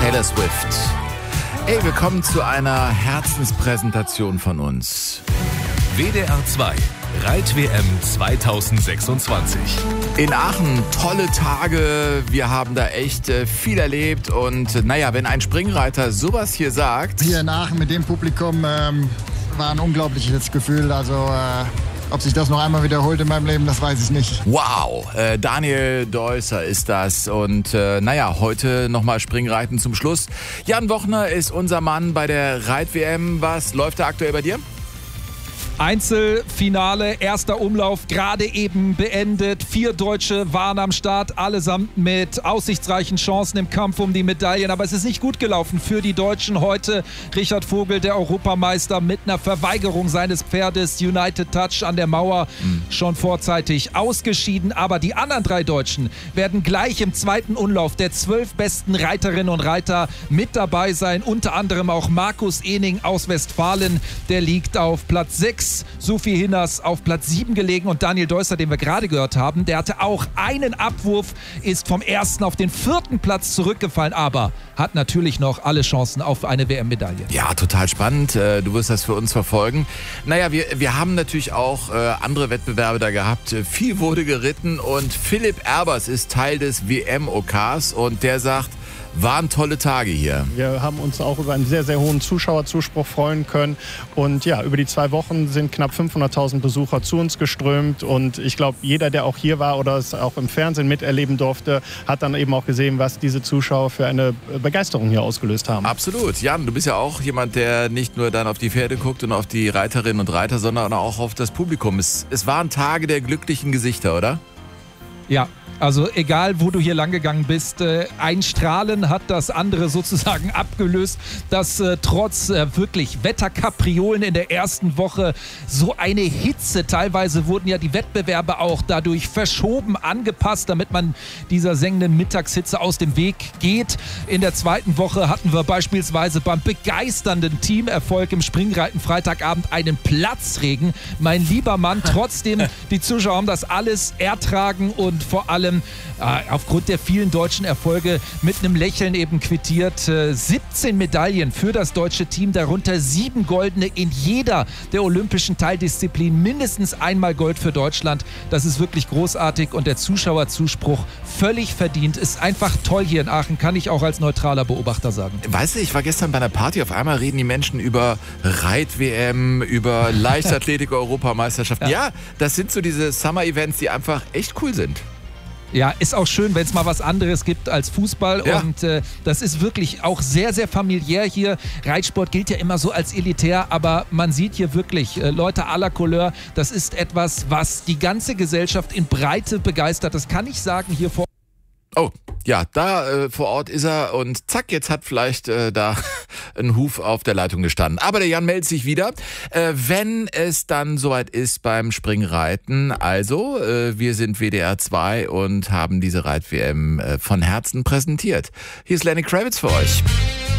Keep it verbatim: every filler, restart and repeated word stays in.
Taylor Swift. Ey, willkommen zu einer Herzenspräsentation von uns. W D R zwei Reit-W M zweitausendsechsundzwanzig. In Aachen tolle Tage, wir haben da echt äh, viel erlebt und äh, naja, wenn ein Springreiter sowas hier sagt... Hier in Aachen mit dem Publikum ähm, war ein unglaubliches Gefühl, also... Äh Ob sich das noch einmal wiederholt in meinem Leben, das weiß ich nicht. Wow, äh, Daniel Deusser ist das. Und äh, naja, heute nochmal Springreiten zum Schluss. Jan Wochner ist unser Mann bei der Reit-W M. Was läuft da aktuell bei dir? Einzelfinale, erster Umlauf, gerade eben beendet. Vier Deutsche waren am Start, allesamt mit aussichtsreichen Chancen im Kampf um die Medaillen. Aber es ist nicht gut gelaufen für die Deutschen heute. Richard Vogel, der Europameister, mit einer Verweigerung seines Pferdes United Touch an der Mauer mhm. schon vorzeitig ausgeschieden. Aber die anderen drei Deutschen werden gleich im zweiten Umlauf der zwölf besten Reiterinnen und Reiter mit dabei sein. Unter anderem auch Markus Ening aus Westfalen. Der liegt auf Platz sechs. Sophie Hinners auf Platz sieben gelegen und Daniel Deusser, den wir gerade gehört haben, der hatte auch einen Abwurf, ist vom ersten auf den vierten Platz zurückgefallen, aber hat natürlich noch alle Chancen auf eine W M-Medaille. Ja, total spannend. Du wirst das für uns verfolgen. Naja, wir, wir haben natürlich auch äh, andere Wettbewerbe da gehabt. Viel wurde geritten und Philipp Erbers ist Teil des W M-O Ks und der sagt, waren tolle Tage hier. Wir haben uns auch über einen sehr, sehr hohen Zuschauerzuspruch freuen können. Und ja, über die zwei Wochen sind knapp fünfhunderttausend Besucher zu uns geströmt. Und ich glaube, jeder, der auch hier war oder es auch im Fernsehen miterleben durfte, hat dann eben auch gesehen, was diese Zuschauer für eine Begeisterung hier ausgelöst haben. Absolut. Jan, du bist ja auch jemand, der nicht nur dann auf die Pferde guckt und auf die Reiterinnen und Reiter, sondern auch auf das Publikum. Es, es waren Tage der glücklichen Gesichter, oder? Ja. Also egal, wo du hier langgegangen bist, äh, ein Strahlen hat das andere sozusagen abgelöst, dass äh, trotz äh, wirklich Wetterkapriolen in der ersten Woche so eine Hitze, teilweise wurden ja die Wettbewerbe auch dadurch verschoben, angepasst, damit man dieser sengenden Mittagshitze aus dem Weg geht. In der zweiten Woche hatten wir beispielsweise beim begeisternden Teamerfolg im Springreiten Freitagabend einen Platzregen. Mein lieber Mann, trotzdem, die Zuschauer haben das alles ertragen und vor allem aufgrund der vielen deutschen Erfolge mit einem Lächeln eben quittiert. siebzehn Medaillen für das deutsche Team, darunter sieben goldene in jeder der olympischen Teildisziplinen, mindestens einmal Gold für Deutschland. Das ist wirklich großartig und der Zuschauerzuspruch völlig verdient. Ist einfach toll hier in Aachen, kann ich auch als neutraler Beobachter sagen. Weißt du, ich war gestern bei einer Party, auf einmal reden die Menschen über Reit-W M, über Leichtathletik-Europameisterschaften. Ja. ja, das sind so diese Summer-Events, die einfach echt cool sind. Ja, ist auch schön, wenn es mal was anderes gibt als Fußball ja. und äh, das ist wirklich auch sehr, sehr familiär hier. Reitsport gilt ja immer so als elitär, aber man sieht hier wirklich äh, Leute à la Couleur. Das ist etwas, was die ganze Gesellschaft in Breite begeistert. Das kann ich sagen hier vor. Oh, ja, da äh, vor Ort ist er und zack, jetzt hat vielleicht äh, da ein Huf auf der Leitung gestanden. Aber der Jan meldet sich wieder, äh, wenn es dann soweit ist beim Springreiten. Also, äh, wir sind W D R zwei und haben diese Reit-W M äh, von Herzen präsentiert. Hier ist Lenny Kravitz für euch.